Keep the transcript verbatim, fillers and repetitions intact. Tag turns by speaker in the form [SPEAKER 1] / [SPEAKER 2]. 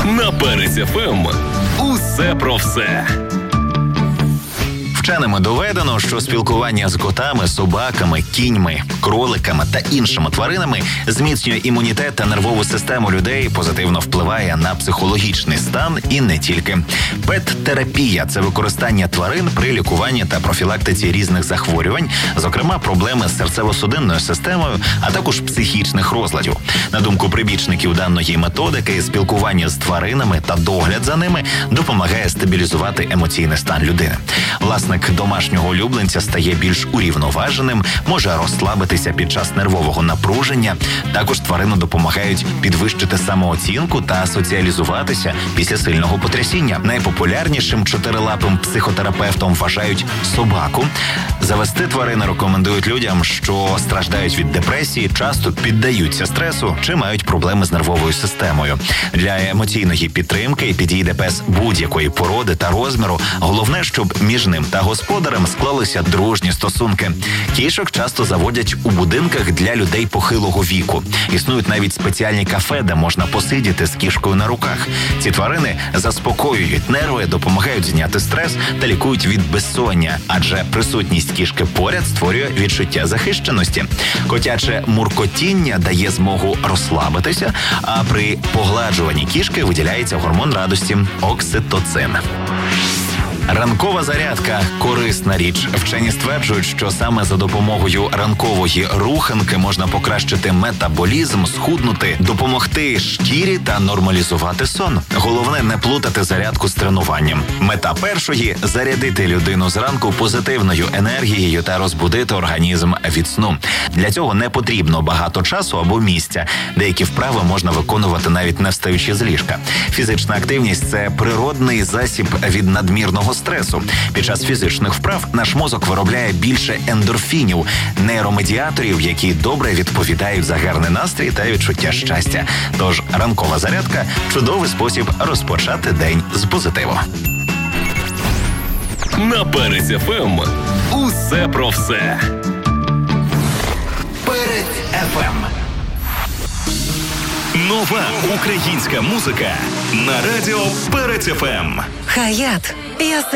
[SPEAKER 1] На Перець еф ем усе про все.
[SPEAKER 2] Вченими доведено, що спілкування з котами, собаками, кіньми, кроликами та іншими тваринами зміцнює імунітет та нервову систему людей, позитивно впливає на психологічний стан і не тільки. Пет-терапія – це використання тварин при лікуванні та профілактиці різних захворювань, зокрема проблеми з серцево-судинною системою, а також психічних розладів. На думку прибічників даної методики, спілкування з тваринами та догляд за ними допомагає стабілізувати емоційний стан людини. Власне, домашнього улюбленця стає більш урівноваженим, може розслабитися під час нервового напруження. Також тварини допомагають підвищити самооцінку та соціалізуватися після сильного потрясіння. Найпопулярнішим чотирилапим психотерапевтом вважають собаку. Завести тварини рекомендують людям, що страждають від депресії, часто піддаються стресу чи мають проблеми з нервовою системою. Для емоційної підтримки підійде пес будь-якої породи та розміру. Головне, щоб між ним та господарем склалися дружні стосунки. Кішок часто заводять у будинках для людей похилого віку. Існують навіть спеціальні кафе, де можна посидіти з кішкою на руках. Ці тварини заспокоюють нерви, допомагають зняти стрес та лікують від безсоння, адже присутність кішки поряд створює відчуття захищеності. Котяче муркотіння дає змогу розслабитися, а при погладжуванні кішки виділяється гормон радості – окситоцин. Ранкова зарядка – корисна річ. Вчені стверджують, що саме за допомогою ранкової руханки можна покращити метаболізм, схуднути, допомогти шкірі та нормалізувати сон. Головне – не плутати зарядку з тренуванням. Мета першої – зарядити людину зранку позитивною енергією та розбудити організм від сну. Для цього не потрібно багато часу або місця. Деякі вправи можна виконувати навіть не встаючи з ліжка. Фізична активність – це природний засіб від надмірного стресу. Під час фізичних вправ наш мозок виробляє більше ендорфінів, нейромедіаторів, які добре відповідають за гарний настрій та відчуття щастя. Тож ранкова зарядка – чудовий спосіб розпочати день з позитиву.
[SPEAKER 1] На Перець еф ем усе про все.
[SPEAKER 2] Перець еф ем.
[SPEAKER 1] Нова українська музика на радіо Перець еф ем.
[SPEAKER 3] Хаят, я